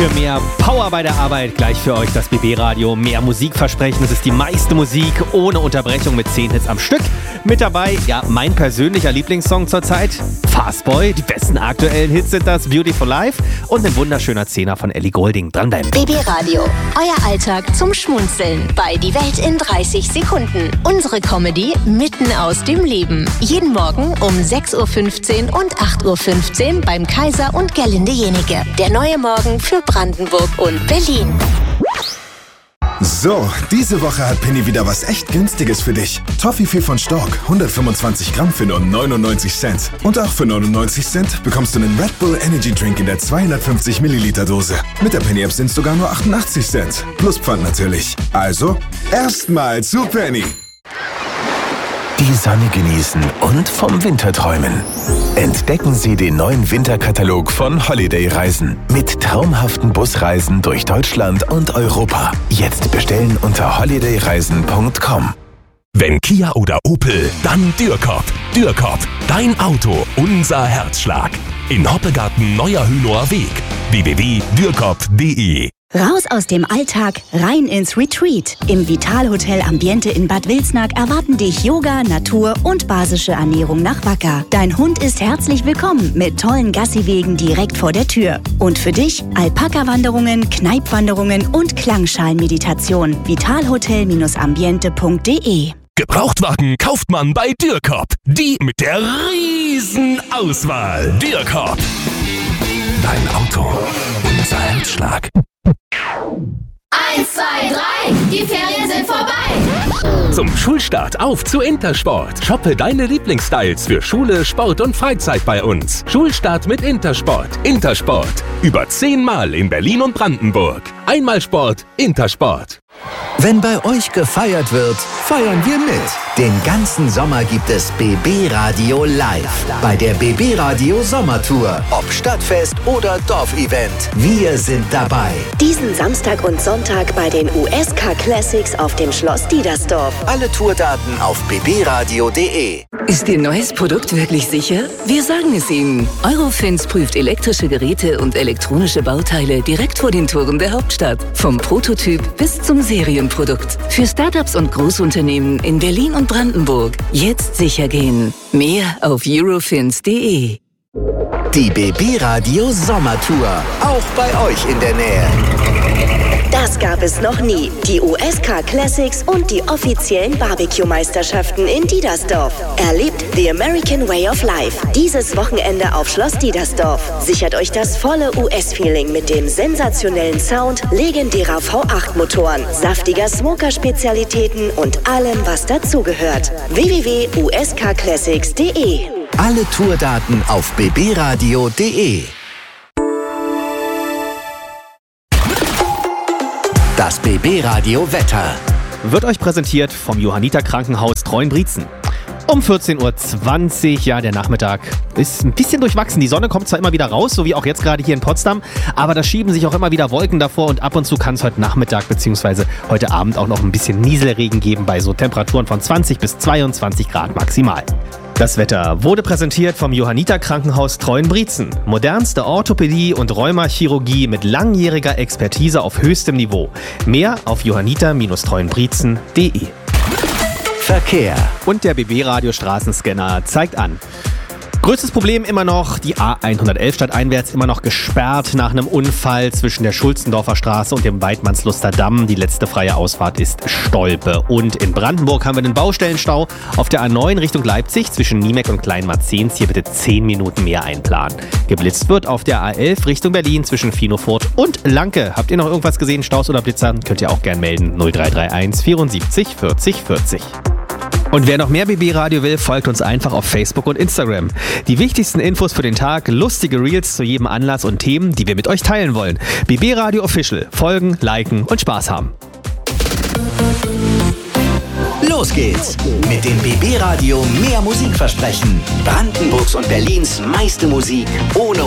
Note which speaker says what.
Speaker 1: Für mehr Power bei der Arbeit gleich für euch das BB-Radio. Mehr Musikversprechen. Es ist die meiste Musik ohne Unterbrechung mit 10 Hits am Stück. Mit dabei, ja, mein persönlicher Lieblingssong zurzeit, Fastboy. Die besten aktuellen Hits sind das, Beautiful Life und ein wunderschöner Zehner von Ellie Goulding. Dranbleiben.
Speaker 2: BB-Radio, euer Alltag zum Schmunzeln bei Die Welt in 30 Sekunden. Unsere Comedy mitten aus dem Leben. Jeden Morgen um 6.15 Uhr und 8.15 Uhr beim Kaiser und Gerlinde Jenike. Der neue Morgen für Brandenburg und Berlin.
Speaker 3: So, diese Woche hat Penny wieder was echt Günstiges für dich. Toffifee von Stork, 125 Gramm für nur 99 Cent. Und auch für 99 Cent bekommst du einen Red Bull Energy Drink in der 250 Milliliter Dose. Mit der Penny App sind es sogar nur 88 Cent. Plus Pfand natürlich. Also, erstmal zu Penny.
Speaker 4: Die Sonne genießen und vom Winter träumen. Entdecken Sie den neuen Winterkatalog von Holiday Reisen mit traumhaften Busreisen durch Deutschland und Europa. Jetzt bestellen unter holidayreisen.com.
Speaker 5: Wenn Kia oder Opel, dann Dürrkop. Dürrkop, dein Auto, unser Herzschlag. In Hoppegarten Neuer Hünower Weg. www.dürrkop.de.
Speaker 6: Raus aus dem Alltag, rein ins Retreat. Im Vitalhotel Ambiente in Bad Wilsnack erwarten dich Yoga, Natur und basische Ernährung nach Wacker. Dein Hund ist herzlich willkommen mit tollen Gassiwegen direkt vor der Tür. Und für dich Alpaka-Wanderungen, Kneipwanderungen und Klangschalenmeditation. Vitalhotel-ambiente.de.
Speaker 5: Gebrauchtwagen kauft man bei Dürrkop. Die mit der riesen Auswahl. Dürrkop. Dein Auto, unser Herzschlag.
Speaker 7: 1, 2, 3, die Ferien sind vorbei.
Speaker 5: Zum Schulstart auf zu Intersport. Shoppe deine Lieblingsstyles für Schule, Sport und Freizeit bei uns. Schulstart mit Intersport. Intersport. Über 10 Mal in Berlin und Brandenburg. Einmal Sport, Intersport.
Speaker 8: Wenn bei euch gefeiert wird, feiern wir mit. Den ganzen Sommer gibt es BB Radio live. Bei der BB Radio Sommertour. Ob Stadtfest oder Dorfevent. Wir sind dabei.
Speaker 6: Diesen Samstag und Sonntag bei den USK Classics auf dem Schloss Diedersdorf.
Speaker 8: Alle Tourdaten auf bbradio.de.
Speaker 9: Ist Ihr neues Produkt wirklich sicher? Wir sagen es Ihnen. Eurofins prüft elektrische Geräte und elektronische Bauteile direkt vor den Toren der Hauptstadt. Vom Prototyp bis zum Serienprodukt. Für Startups und Großunternehmen in Berlin und Brandenburg. Jetzt sicher gehen. Mehr auf eurofins.de.
Speaker 8: Die BB Radio Sommertour. Auch bei euch in der Nähe.
Speaker 6: Das gab es noch nie. Die USK Classics und die offiziellen Barbecue-Meisterschaften in Diedersdorf. Erlebt the American Way of Life. Dieses Wochenende auf Schloss Diedersdorf. Sichert euch das volle US-Feeling mit dem sensationellen Sound, legendärer V8-Motoren, saftiger Smoker-Spezialitäten und allem, was dazugehört. www.uskclassics.de.
Speaker 8: Alle Tourdaten auf bbradio.de. Das BB-Radio Wetter
Speaker 1: wird euch präsentiert vom Johanniter Krankenhaus Treuenbrietzen. Um 14.20 Uhr, ja, der Nachmittag ist ein bisschen durchwachsen. Die Sonne kommt zwar immer wieder raus, so wie auch jetzt gerade hier in Potsdam, aber da schieben sich auch immer wieder Wolken davor und ab und zu kann es heute Nachmittag bzw. heute Abend auch noch ein bisschen Nieselregen geben bei so Temperaturen von 20 bis 22 Grad maximal. Das Wetter wurde präsentiert vom Johanniter Krankenhaus Treuenbrietzen. Modernste Orthopädie und Rheumachirurgie mit langjähriger Expertise auf höchstem Niveau. Mehr auf johanniter-treuenbrietzen.de.
Speaker 8: Verkehr.
Speaker 1: Und der BB-Radio Straßenscanner zeigt an. Größtes Problem immer noch, die A111 stadteinwärts immer noch gesperrt nach einem Unfall zwischen der Schulzendorfer Straße und dem Weidmannsluster Damm. Die letzte freie Ausfahrt ist Stolpe. Und in Brandenburg haben wir einen Baustellenstau auf der A9 Richtung Leipzig zwischen Niemeck und Kleinmarzens. Hier bitte 10 Minuten mehr einplanen. Geblitzt wird auf der A11 Richtung Berlin zwischen Finofurt und Lanke. Habt ihr noch irgendwas gesehen, Staus oder Blitzer? Könnt ihr auch gern melden. 0331 74 40 40. Und wer noch mehr BB-Radio will, folgt uns einfach auf Facebook und Instagram. Die wichtigsten Infos für den Tag, lustige Reels zu jedem Anlass und Themen, die wir mit euch teilen wollen. BB-Radio Official. Folgen, liken und Spaß haben.
Speaker 8: Los geht's mit dem BB-Radio mehr Musikversprechen. Brandenburgs und Berlins meiste Musik ohne